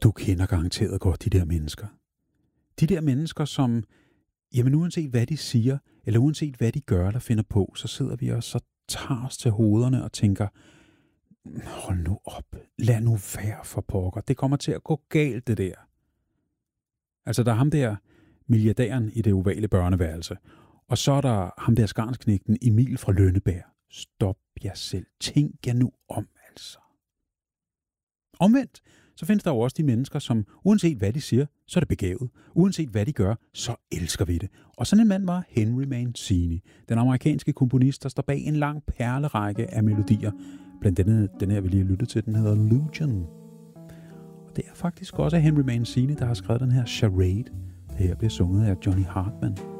Du kender garanteret godt de der mennesker. De der mennesker, som, jamen uanset hvad de siger, eller uanset hvad de gør eller finder på, så sidder vi og så tager os til hovederne og tænker, hold nu op, lad nu være for pokker. Det kommer til at gå galt, det der. Altså, der er ham der milliardæren i det ovale børneværelse, og så er der ham der skarnsknægten Emil fra Lønneberg. Stop jer selv. Tænk jer nu om, altså. Omvendt, så findes der jo også de mennesker, som uanset hvad de siger, så er det begavet. Uanset hvad de gør, så elsker vi det. Og sådan en mand var Henry Mancini, den amerikanske komponist, der står bag en lang perlerække af melodier. Blandt andet den her, vi lige har lyttet til, den hedder Lujan. Og det er faktisk også Henry Mancini, der har skrevet den her Charade. Det her bliver sunget af Johnny Hartman.